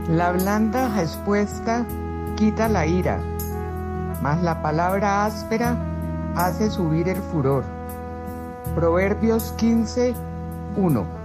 La blanda respuesta quita la ira, mas la palabra áspera hace subir el furor. Proverbios 15:1.